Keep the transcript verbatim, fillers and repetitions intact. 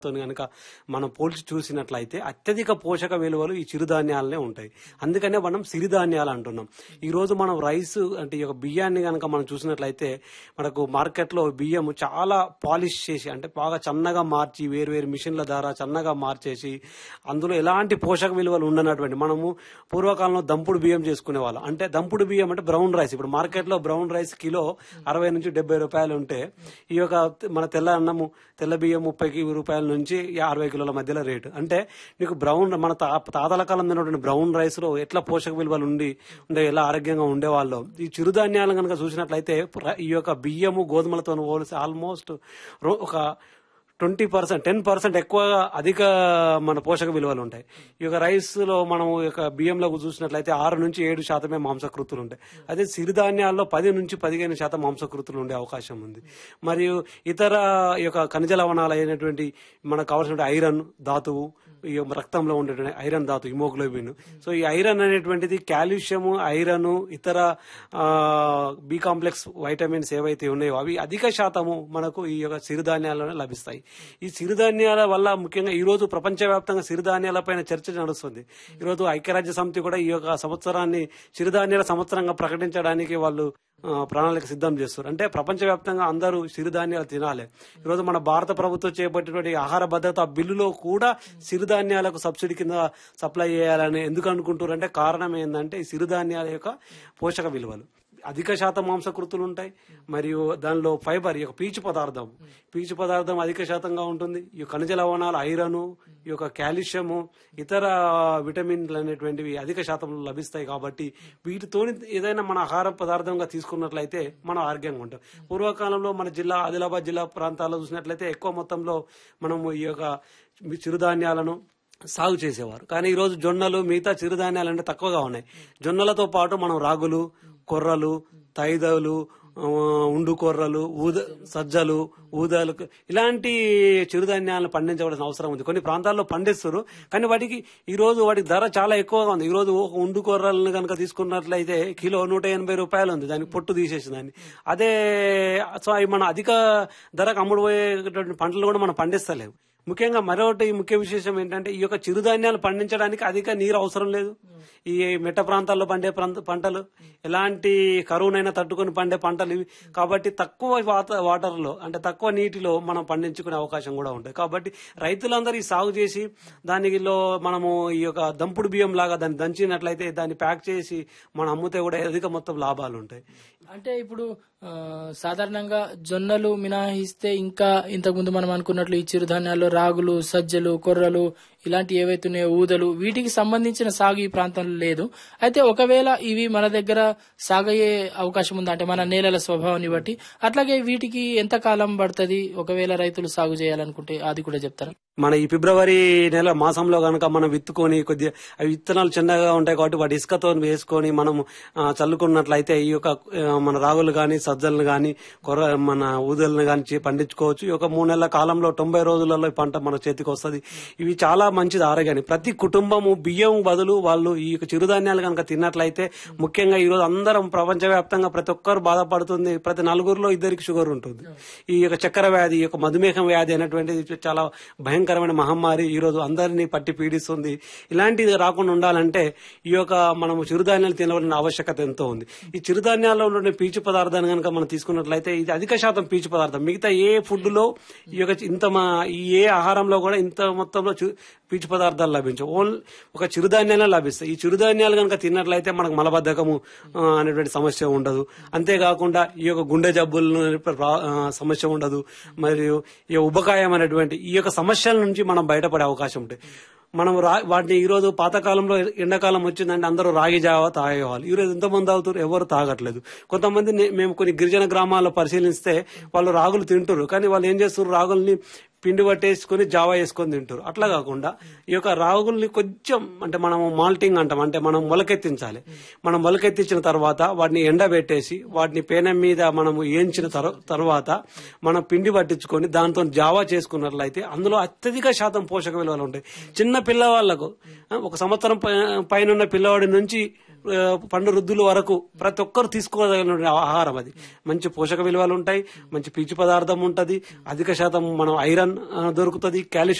కనుక మనం పోల్చి చూసినట్లయితే అత్యధిక పోషక విలువలు ఈ చిరుధాన్యాలనే ఉంటాయి. అందుకనే మనం సిరిధాన్యాలు అంటున్నాం. ఈ రోజు మనం రైస్ అంటే ఈ యొక్క బియ్యాన్ని కనుక మనం చూసినట్లయితే మనకు మార్కెట్ లో బియ్యం చాలా పాలిష్ చేసి అంటే బాగా చన్నగా మార్చి వేరు వేరు మిషన్ల ద్వారా చన్నగా మార్చేసి అందులో ఎలాంటి పోషక విలువలు ఉండనటువంటి మనము పూర్వకాలంలో దంపుడు బియ్యం చేసుకునే వాళ్ళం. అంటే దంపుడు బియ్యం అంటే బ్రౌన్ రైస్. ఇప్పుడు మార్కెట్ లో బ్రౌన్ రైస్ కిలో అరవై నుంచి డెబ్బై రూపాయలు ఉంటే ఈ యొక్క మన తెల్ల అన్నము తెల్ల బియ్యం ముప్పై రూపాయల నుంచి అరవై కిలోల మధ్యలో రేటు. అంటే నీకు బ్రౌన్ మన తాతల కాలం తిన్నటువంటి బ్రౌన్ రైస్ లో ఎట్లా పోషక విలువలు ఉండి ఉండే ఎలా ఆరోగ్యంగా ఉండేవాళ్ళు. ఈ చిరుధాన్యాలను కనుక చూసినట్లయితే ఈ యొక్క బియ్యము గోధుమలతో పోలిసి ఆల్మోస్ట్ ఒక ట్వంటీ పర్సెంట్ టెన్ పర్సెంట్ ఎక్కువగా అధిక మన పోషక విలువలు ఉంటాయి. ఈ యొక్క రైస్ లో మనం యొక్క బియ్యంలో చూసినట్లయితే ఆరు నుంచి ఏడు శాతమే మాంసకృతులు ఉంటాయి. అదే సిరిధాన్యాల్లో పది నుంచి పదిహేను శాతం మాంసకృతులు ఉండే అవకాశం ఉంది. మరియు ఇతర ఈ యొక్క ఖనిజ లవణాలు అయినటువంటి మనకు కావాల్సిన ఐరన్ ధాతువు ఈ రక్తంలో ఉండేటువంటి ఐరన్ ధాతు హిమోగ్లోబిన్. సో ఈ ఐరన్ అనేటువంటిది కాల్షియం ఐరన్ ఇతర బి కాంప్లెక్స్ వైటమిన్స్ ఏవైతే ఉన్నాయో అవి అధిక శాతము మనకు ఈ యొక్క సిరిధాన్యాల్లోనే లభిస్తాయి. ఈ సిరిధాన్యాల వల్ల ముఖ్యంగా ఈ రోజు ప్రపంచవ్యాప్తంగా సిరిధాన్యాలపైన చర్చ నడుస్తుంది. ఈ రోజు ఐక్యరాజ్య సమితి కూడా ఈ యొక్క సంవత్సరాన్ని సిరిధాన్యాల సంవత్సరంగా ప్రకటించడానికి వాళ్ళు ప్రణాళిక సిద్ధం చేస్తారు. అంటే ప్రపంచవ్యాప్తంగా అందరూ సిరిధాన్యాలు తినాలి. ఈరోజు మన భారత ప్రభుత్వం చేపట్టినటువంటి ఆహార భద్రత బిల్లులో కూడా సిరిధాన్యాలకు సబ్సిడీ కింద సప్లై చేయాలని ఎందుకు అనుకుంటారు అంటే కారణం ఏంటంటే ఈ సిరిధాన్యాల యొక్క పోషక విలువలు అధిక శాతం మాంసకృతులు ఉంటాయి. మరియు దానిలో ఫైబర్ ఈ యొక్క పీచు పదార్థం పీచు పదార్థం అధిక శాతంగా ఉంటుంది. ఈ ఖనిజ లవణాలు ఐరను ఈ యొక్క కాల్షియము ఇతర విటమిన్లు అనేటువంటివి అధిక శాతంలో లభిస్తాయి. కాబట్టి వీటితో ఏదైనా మన ఆహార పదార్థంగా తీసుకున్నట్లయితే మనం ఆరోగ్యంగా ఉంటాం. పూర్వకాలంలో మన జిల్లా ఆదిలాబాద్ జిల్లా ప్రాంతాల్లో చూసినట్లయితే ఎక్కువ మొత్తంలో మనము ఈ యొక్క చిరుధాన్యాలను సాగు చేసేవారు. కానీ ఈ రోజు జొన్నలు మిగతా చిరుధాన్యాలు అంటే తక్కువగా ఉన్నాయి. జొన్నలతో పాటు మనం రాగులు కొర్రలు తైదలు ఉండు కొర్రలు ఊద సజ్జలు ఊదలు ఇలాంటి చిరుధాన్యాలను పండించవలసిన అవసరం ఉంది. కొన్ని ప్రాంతాల్లో పండిస్తారు కానీ వాటికి ఈ రోజు వాటి ధర చాలా ఎక్కువగా ఉంది. ఈ రోజు ఒక ఉండు కొర్రలను కనుక తీసుకున్నట్లయితే కిలో నూట ఎనభై రూపాయలు ఉంది. దానికి పొట్టు తీసేసి దాన్ని అదే సో అవి మన అధిక ధరకు అమ్ముడు పోయేటువంటి పంటలు కూడా మనం పండిస్తలేము. ముఖ్యంగా మరొకటి ముఖ్య విశేషం ఏంటంటే ఈ యొక్క చిరుధాన్యాలు పండించడానికి అధిక నీరు అవసరం లేదు. ఈ మెట్ట ప్రాంతాల్లో పండే పంటలు ఎలాంటి కరువునైనా తట్టుకొని పండే పంటలు ఇవి. కాబట్టి తక్కువ వాటర్ లో అంటే తక్కువ నీటిలో మనం పండించుకునే అవకాశం కూడా ఉంటుంది. కాబట్టి రైతులందరూ ఈ సాగు చేసి దానిలో మనము ఈ యొక్క దంపుడు బియ్యం లాగా దాన్ని దంచినట్లయితే దాన్ని ప్యాక్ చేసి మనం అమ్మితే కూడా అధిక మొత్తం లాభాలు ఉంటాయి. అంటే ఇప్పుడు సాధారణంగా జొన్నలు మినహాయిస్తే ఇంకా ఇంతకుముందు మనం అనుకున్నట్లు ఈ చిరుధాన్యాల్లో రాగులు సజ్జలు కొర్రలు ఇలాంటి ఏవైతున్నాయో ఊదలు వీటికి సంబంధించిన సాగు ఈ ప్రాంతంలో లేదు. అయితే ఒకవేళ ఇవి మన దగ్గర సాగయ్యే అవకాశం ఉందా అంటే మన నేలల స్వభావాన్ని బట్టి అట్లాగే వీటికి ఎంత కాలం పడుతుంది ఒకవేళ రైతులు సాగు చేయాలనుకుంటే అది కూడా చెప్తారా? మన ఈ ఫిబ్రవరి నెల మాసంలో కనుక మనం విత్తుకొని కొద్దిగా అవి విత్తనాలు చిన్నగా ఉంటాయి కాబట్టి వాటి ఇసుకతో వేసుకొని మనం చల్లుకున్నట్లయితే ఈ యొక్క మన రాగులు గాని సజ్జలను గాని కొర్ర మన ఊదలను గాని పండించుకోవచ్చు. ఈ యొక్క మూడు నెలల కాలంలో తొంభై రోజులలో ఈ పంట మన చేతికి వస్తుంది. ఇవి చాలా మంచిది ఆరోగ్యానికి. ప్రతి కుటుంబము బియ్యం బదులు వాళ్ళు ఈ యొక్క చిరుధాన్యాలు కనుక తిన్నట్లయితే ముఖ్యంగా ఈ రోజు అందరం ప్రపంచవ్యాప్తంగా ప్రతి ఒక్కరు బాధపడుతుంది. ప్రతి నలుగురిలో ఇద్దరికి షుగర్ ఉంటుంది. ఈ యొక్క చక్కెర వ్యాధి ఈ యొక్క మధుమేహం వ్యాధి అనేటువంటిది చాలా భయంకరమైన మహమ్మారి ఈ రోజు అందరినీ పట్టి పీడిస్తుంది. ఇలాంటిది రాకుండా ఉండాలంటే ఈ యొక్క మనం చిరుధాన్యాలు తినవలసిన ఆవశ్యకత ఎంతో ఉంది. ఈ చిరుధాన్యాల్లో ఉండే పీచు పదార్థాన్ని కనుక మనం తీసుకున్నట్లయితే ఇది అధిక శాతం పీచు పదార్థం. మిగతా ఏ ఫుడ్ లో ఈ యొక్క ఇంత ఈ ఏ ఆహారంలో కూడా ఇంత మొత్తంలో పీచు పదార్థాలు లభించవు. ఓన్లీ ఒక చిరుధాన్యాలే లభిస్తాయి. ఈ చిరుధాన్యాలు కనుక తిన్నట్లయితే మనకు మలబద్ధకము అనేటువంటి సమస్య ఉండదు. అంతేకాకుండా ఈ యొక్క గుండె జబ్బులు సమస్య ఉండదు. మరియు ఈ ఉబకాయం అనేటువంటి ఈ యొక్క సమస్యల నుంచి మనం బయటపడే అవకాశం ఉంటుంది. మనం వాటిని ఈ రోజు పాతకాలంలో ఎండాకాలం వచ్చిందంటే అందరూ రాగి జావ తాగేవాళ్ళు. ఈ రోజు ఎంతమంది తాగుతారు? ఎవరు తాగట్లేదు. కొంతమంది మేము కొన్ని గిరిజన గ్రామాల్లో పరిశీలిస్తే వాళ్ళు రాగులు తింటారు కానీ వాళ్ళు ఏం చేస్తారు రాగుల్ని పిండి పట్టేసుకుని జావా వేసుకొని తింటారు. అట్లా కాకుండా ఈ యొక్క రాగుల్ని కొంచెం అంటే మనం మాల్టింగ్ అంటాం అంటే మనం మొలకెత్తించాలి. మనం మొలకెత్తించిన తర్వాత వాటిని ఎండబెట్టేసి వాటిని పేనం మీద మనం వేయించిన తర్వాత మనం పిండి పట్టించుకొని దాంతో జావా చేసుకున్నట్లయితే అందులో అత్యధిక శాతం పోషక విలువలు ఉంటాయి. చిన్న పిల్లవాళ్లకు ఒక సంవత్సరం పైన పిల్లవాడి నుంచి ఆ, పండు వృద్ధుల వరకు ప్రతి ఒక్కరు తీసుకోగలిగిన ఆహారం అది. మంచి పోషక విలువలు ఉంటాయి, మంచి పీచు పదార్థం ఉంటది, అధిక శాతం మనం ఐరన్ ఆ, దొరుకుతుంది, కాల్షియం